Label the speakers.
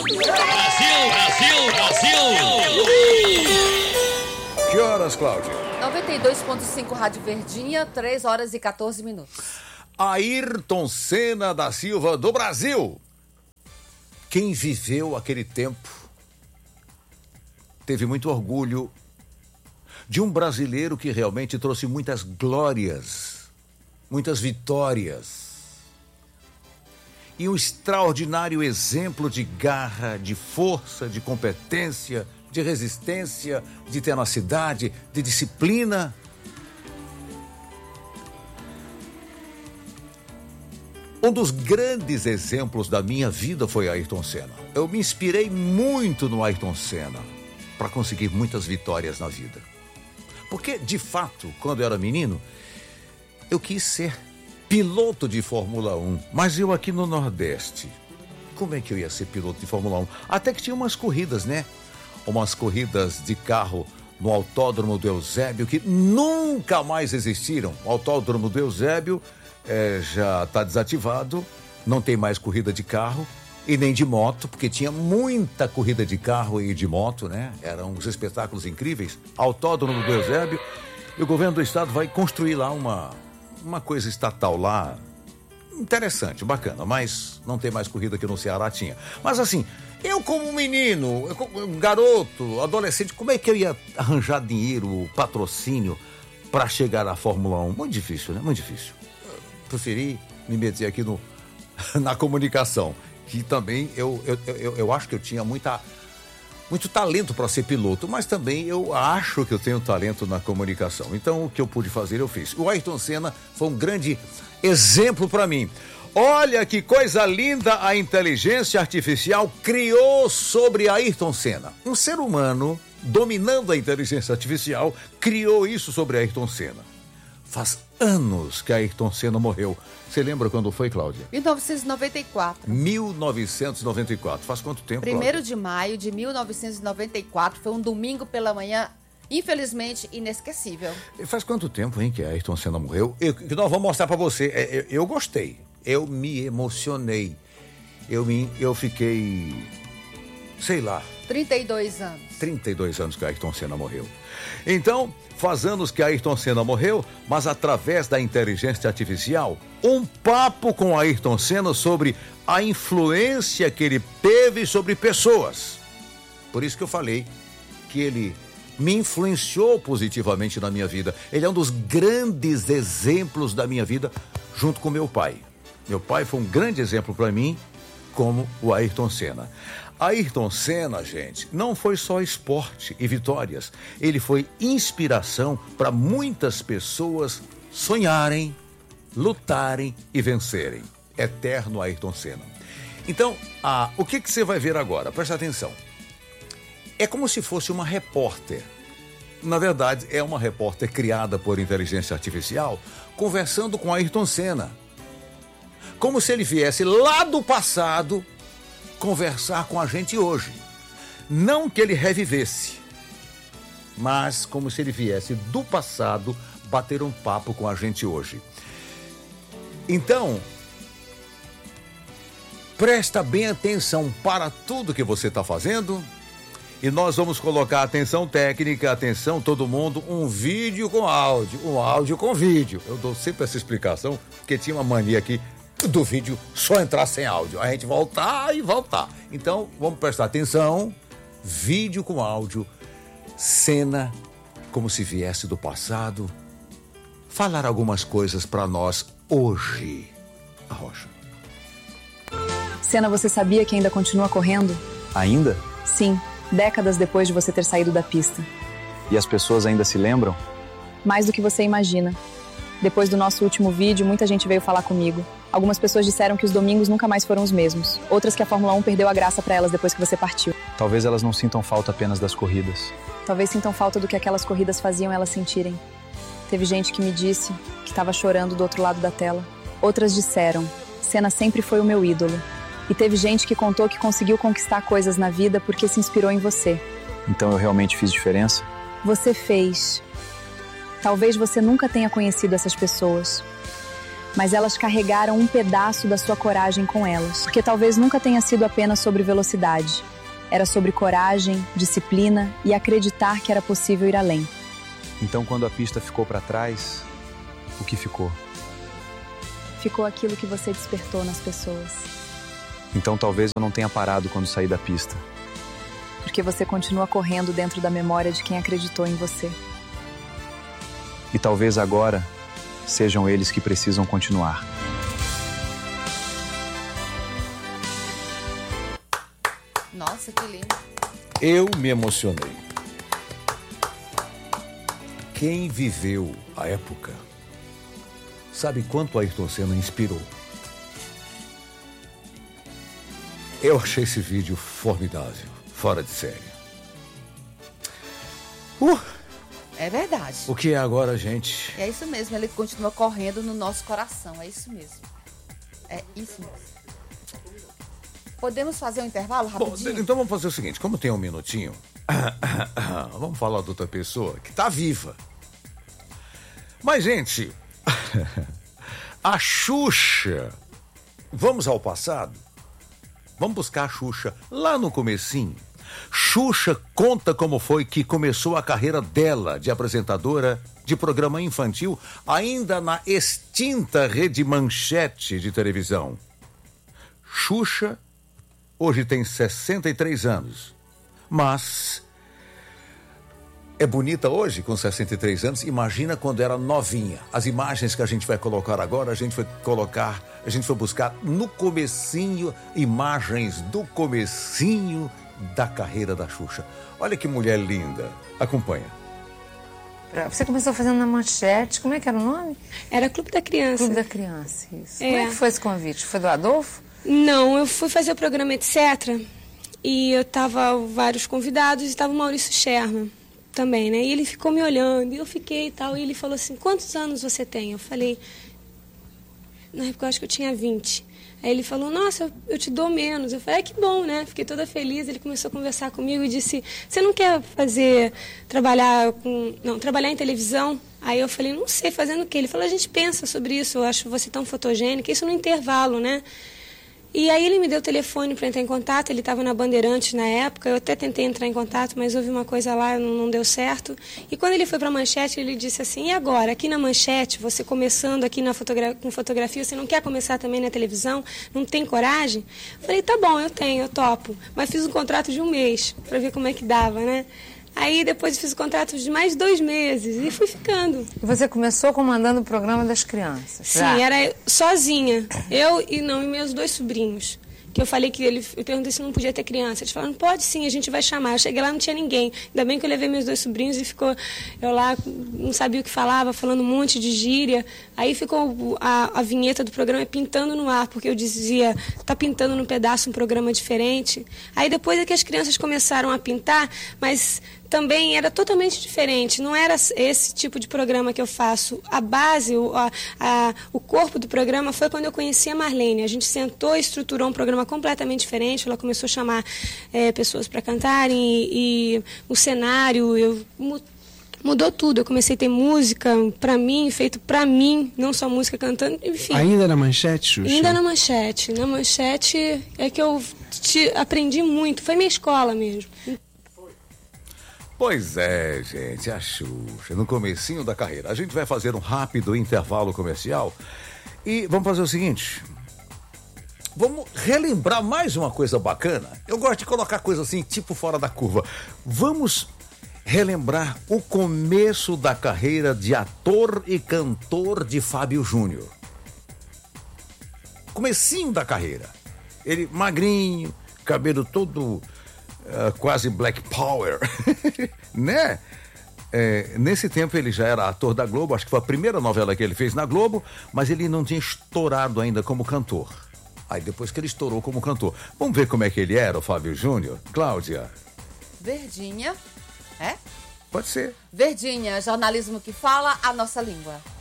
Speaker 1: Brasil, Brasil!
Speaker 2: Que horas, Cláudia?
Speaker 3: 92.5 Rádio Verdinha, 3 horas e 14 minutos.
Speaker 2: Ayrton Senna da Silva do Brasil. Quem viveu aquele tempo teve muito orgulho de um brasileiro que realmente trouxe muitas glórias, muitas vitórias. E um extraordinário exemplo de garra, de força, de competência, de resistência, de tenacidade, de disciplina. Um dos grandes exemplos da minha vida foi Ayrton Senna. Eu me inspirei muito no Ayrton Senna para conseguir muitas vitórias na vida. Porque, de fato, quando eu era menino, eu quis ser piloto de Fórmula 1, mas eu aqui no Nordeste, como é que eu ia ser piloto de Fórmula 1? Até que tinha umas corridas, né? Umas corridas de carro no Autódromo do Eusébio, que nunca mais existiram. O Autódromo do Eusébio já está desativado, não tem mais corrida de carro e nem de moto, porque tinha muita corrida de carro e de moto, né? Eram uns espetáculos incríveis. Autódromo do Eusébio, e o governo do estado vai construir lá uma coisa estatal lá, interessante, bacana, mas não tem mais corrida que no Ceará tinha. Mas assim, eu como menino, garoto, adolescente, como é que eu ia arranjar dinheiro, patrocínio para chegar à Fórmula 1? Muito difícil, né? Muito difícil. Preferi me meter aqui na comunicação, que também eu acho que eu tinha muito talento para ser piloto, mas também eu acho que eu tenho talento na comunicação. Então, o que eu pude fazer, eu fiz. O Ayrton Senna foi um grande exemplo para mim. Olha que coisa linda a inteligência artificial criou sobre Ayrton Senna. Um ser humano, dominando a inteligência artificial, criou isso sobre Ayrton Senna. Faz anos que Ayrton Senna morreu. Você lembra quando foi, Cláudia?
Speaker 3: 1994.
Speaker 2: 1994. Faz quanto tempo,
Speaker 3: 1º
Speaker 2: Cláudia?
Speaker 3: de maio de 1994. Foi um domingo pela manhã, infelizmente, inesquecível.
Speaker 2: E faz quanto tempo, hein, que Ayrton Senna morreu? Que nós vamos mostrar pra você. Eu gostei. Eu me emocionei. Eu fiquei, sei lá.
Speaker 3: 32 anos.
Speaker 2: 32 anos que Ayrton Senna morreu. Então, faz anos que Ayrton Senna morreu, mas através da inteligência artificial, um papo com Ayrton Senna sobre a influência que ele teve sobre pessoas. Por isso que eu falei que ele me influenciou positivamente na minha vida. Ele é um dos grandes exemplos da minha vida, junto com meu pai. Meu pai foi um grande exemplo para mim, como o Ayrton Senna. Ayrton Senna, gente, não foi só esporte e vitórias. Ele foi inspiração para muitas pessoas sonharem, lutarem e vencerem. Eterno Ayrton Senna. Então, o que você vai ver agora? Presta atenção. É como se fosse uma repórter. Na verdade, é uma repórter criada por inteligência artificial, conversando com Ayrton Senna. Como se ele viesse lá do passado conversar com a gente hoje. Não que ele revivesse, mas como se ele viesse do passado bater um papo com a gente hoje. Então, presta bem atenção para tudo que você está fazendo e nós vamos colocar atenção técnica, atenção todo mundo, um vídeo com áudio, um áudio com vídeo. Eu dou sempre essa explicação, porque tinha uma mania aqui do vídeo só entrar sem áudio, a gente voltar e voltar. Então, vamos prestar atenção, vídeo com áudio, cena como se viesse do passado, falar algumas coisas para nós hoje. A Rocha.
Speaker 4: Senna, você sabia que ainda continua correndo?
Speaker 5: Ainda?
Speaker 4: Sim, décadas depois de você ter saído da pista.
Speaker 5: E as pessoas ainda se lembram?
Speaker 4: Mais do que você imagina. Depois do nosso último vídeo, muita gente veio falar comigo. Algumas pessoas disseram que os domingos nunca mais foram os mesmos. Outras que a Fórmula 1 perdeu a graça para elas depois que você partiu.
Speaker 5: Talvez elas não sintam falta apenas das corridas.
Speaker 4: Talvez sintam falta do que aquelas corridas faziam elas sentirem. Teve gente que me disse que estava chorando do outro lado da tela. Outras disseram, Senna sempre foi o meu ídolo. E teve gente que contou que conseguiu conquistar coisas na vida porque se inspirou em você.
Speaker 5: Então eu realmente fiz diferença?
Speaker 4: Você fez. Talvez você nunca tenha conhecido essas pessoas. mas elas carregaram um pedaço da sua coragem com elas, porque talvez nunca tenha sido apenas sobre velocidade. Era sobre coragem, disciplina e acreditar que era possível ir além.
Speaker 5: Então, quando a pista ficou para trás, o que ficou?
Speaker 4: Ficou aquilo que você despertou nas pessoas.
Speaker 5: Então, talvez eu não tenha parado quando saí da pista.
Speaker 4: Porque você continua correndo dentro da memória de quem acreditou em você.
Speaker 5: E talvez agora sejam eles que precisam continuar.
Speaker 3: Nossa, que lindo.
Speaker 2: Eu me emocionei. Quem viveu a época sabe quanto Ayrton Senna inspirou. Eu achei esse vídeo formidável, fora de série.
Speaker 3: É verdade.
Speaker 2: O que é agora, gente?
Speaker 3: É isso mesmo, ele continua correndo no nosso coração, é isso mesmo. É isso mesmo. Podemos fazer um intervalo rapidinho?
Speaker 2: Bom, então vamos fazer o seguinte, como tem um minutinho, vamos falar de outra pessoa que tá viva. Mas, gente, a Xuxa, vamos ao passado? Vamos buscar a Xuxa lá no comecinho. Xuxa conta como foi que começou a carreira dela de apresentadora de programa infantil, ainda na extinta Rede Manchete de televisão. Xuxa hoje tem 63 anos, mas é bonita hoje com 63 anos. Imagina quando era novinha. As imagens que a gente vai colocar agora, a gente foi buscar no comecinho, imagens do comecinho da carreira da Xuxa. Olha que mulher linda. Acompanha.
Speaker 6: Você começou fazendo na Manchete, como é que era o nome?
Speaker 7: Era Clube da Criança.
Speaker 6: Clube da Criança, isso. Como é que foi esse convite? Foi do Adolfo?
Speaker 7: Não, eu fui fazer o programa Etc. E eu tava vários convidados e tava o Maurício Sherman também, né? E ele ficou me olhando, e eu fiquei e tal, e ele falou assim, quantos anos você tem? Eu falei, na época eu acho que eu tinha 20. Aí ele falou, nossa, eu te dou menos. Eu falei, que bom, né? Fiquei toda feliz. Ele começou a conversar comigo e disse, você não quer trabalhar em televisão? Aí eu falei, não sei, fazendo o quê? Ele falou, a gente pensa sobre isso, eu acho você tão fotogênica, isso no intervalo, né? E aí ele me deu o telefone para entrar em contato, ele estava na Bandeirantes na época, eu até tentei entrar em contato, mas houve uma coisa lá, não deu certo. E quando ele foi para a Manchete, ele disse assim, e agora, aqui na Manchete, você começando aqui com fotografia, você não quer começar também na televisão? Não tem coragem? Eu falei, tá bom, eu topo. Mas fiz um contrato de 1 mês, para ver como é que dava, né? Aí depois fiz o contrato de mais 2 meses e fui ficando.
Speaker 6: E você começou comandando o programa das crianças?
Speaker 7: Sim, era sozinha. Eu e meus 2 sobrinhos. Que eu falei que eu perguntei se não podia ter criança. Eles falaram, pode sim, a gente vai chamar. Eu cheguei lá, não tinha ninguém. Ainda bem que eu levei meus 2 sobrinhos e ficou eu lá, não sabia o que falava, falando um monte de gíria. Aí ficou a vinheta do programa pintando no ar, porque eu dizia, tá pintando num pedaço um programa diferente. Aí depois é que as crianças começaram a pintar, mas também era totalmente diferente. Não era esse tipo de programa que eu faço. A base, o corpo do programa foi quando eu conheci a Marlene. A gente sentou e estruturou um programa completamente diferente. Ela começou a chamar pessoas para cantarem e o cenário mudou tudo. Eu comecei a ter música para mim, feito para mim, não só música cantando, enfim.
Speaker 8: Ainda na Manchete, Xuxa?
Speaker 7: Ainda na Manchete. Na Manchete é que eu aprendi muito. Foi minha escola mesmo.
Speaker 2: Pois é, gente, a Xuxa, no comecinho da carreira. A gente vai fazer um rápido intervalo comercial e vamos fazer o seguinte. Vamos relembrar mais uma coisa bacana. Eu gosto de colocar coisa assim, tipo fora da curva. Vamos relembrar o começo da carreira de ator e cantor de Fábio Júnior. Comecinho da carreira. Ele magrinho, cabelo todo... quase Black Power, né? Nesse tempo ele já era ator da Globo, acho que foi a primeira novela que ele fez na Globo, mas ele não tinha estourado ainda como cantor. Aí depois que ele estourou como cantor. Vamos ver como é que ele era, o Fábio Júnior? Cláudia?
Speaker 3: Verdinha,
Speaker 2: Pode ser.
Speaker 3: Verdinha, jornalismo que fala a nossa língua.